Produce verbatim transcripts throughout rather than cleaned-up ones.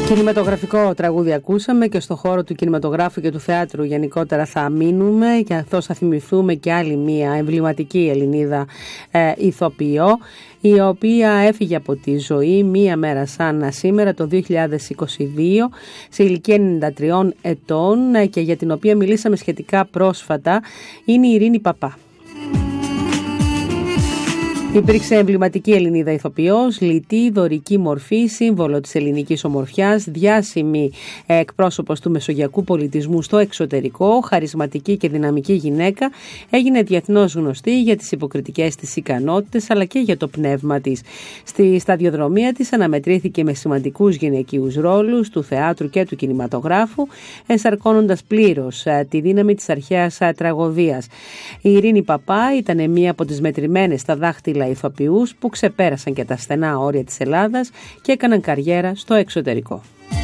Κινηματογραφικό τραγούδι ακούσαμε και στο χώρο του κινηματογράφου και του θεάτρου γενικότερα θα μείνουμε, και καθώς θα θυμηθούμε και άλλη μία εμβληματική Ελληνίδα ε, ηθοποιό, η οποία έφυγε από τη ζωή μία μέρα σαν σήμερα το δύο χιλιάδες είκοσι δύο σε ηλικία ενενήντα τριών ετών, και για την οποία μιλήσαμε σχετικά πρόσφατα, είναι η Ειρήνη Παπά. Υπήρξε εμβληματική Ελληνίδα ηθοποιός, λιτή, δωρική μορφή, σύμβολο της ελληνικής ομορφιάς, διάσημη εκπρόσωπος του μεσογειακού πολιτισμού στο εξωτερικό, χαρισματική και δυναμική γυναίκα, έγινε διεθνώς γνωστή για τις υποκριτικές της ικανότητες αλλά και για το πνεύμα της. Στη σταδιοδρομία της αναμετρήθηκε με σημαντικούς γυναικείους ρόλους του θεάτρου και του κινηματογράφου, ενσαρκώνοντας πλήρως τη δύναμη της αρχαίας τραγωδίας. Η Ειρήνη Παπά ήταν μία από τις μετρημένες στα δάχτυλα ηθοποιούς που ξεπέρασαν και τα στενά όρια της Ελλάδας και έκαναν καριέρα στο εξωτερικό.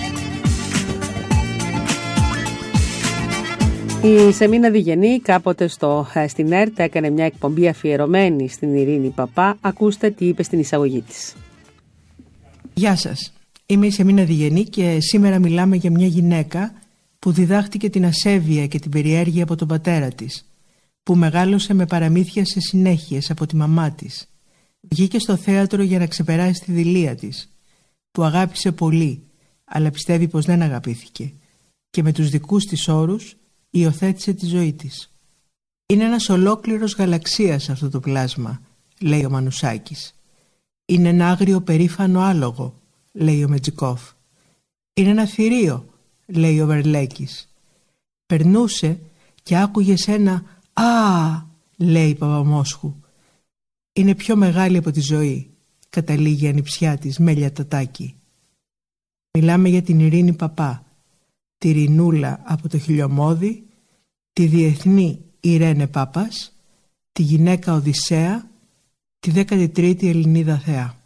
Η Σεμίνα Διγενή κάποτε στο, στην ΕΡΤ έκανε μια εκπομπή αφιερωμένη στην Ειρήνη Παπά. Ακούστε τι είπε στην εισαγωγή της. Γεια σας, είμαι η Σεμίνα Διγενή και σήμερα μιλάμε για μια γυναίκα που διδάχτηκε την ασέβεια και την περιέργεια από τον πατέρα της, που μεγάλωσε με παραμύθια σε συνέχειες από τη μαμά της. Βγήκε στο θέατρο για να ξεπεράσει τη δειλία της, που αγάπησε πολύ, αλλά πιστεύει πως δεν αγαπήθηκε, και με τους δικούς της όρους υιοθέτησε τη ζωή της. «Είναι ένας ολόκληρος γαλαξίας αυτό το πλάσμα», λέει ο Μανουσάκης. «Είναι ένα άγριο περήφανο άλογο», λέει ο Μετζικόφ. «Είναι ένα θηρίο», λέει ο Βερλέκης. «Περνούσε και άκουγες ένα «Α», λέει η Παπαμόσχου. «Είναι πιο μεγάλη από τη ζωή», καταλήγει η ανιψιά της Μέλια Τατάκη. Μιλάμε για την Ειρήνη Παπά, τη Ρινούλα από το Χιλιομώδη, τη διεθνή Ιρένε Πάπας, τη γυναίκα Οδυσσέα, τη δέκατη τρίτη Ελληνίδα θεά.